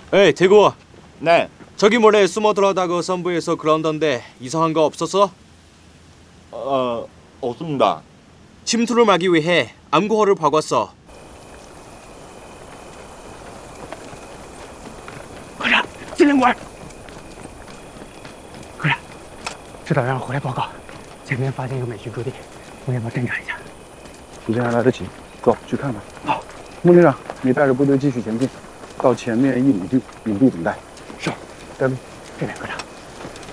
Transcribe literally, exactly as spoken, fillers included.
에이 대구. 네. 저기 몰래 숨어 들어다가 선부에서 그런던데 이상한 거 없었어? 어, 없습니다. 침투를 막기 위해 암구호를 박았어. 科长，金领馆。科长，指导员回来报告，前面发现有美军驻地，我要不要侦查一下？ 你这还来得及，走去看看。 好， 穆队长，你带着部队继续前进，到前面一里地隐蔽等待。 是， 带路。 这边科长。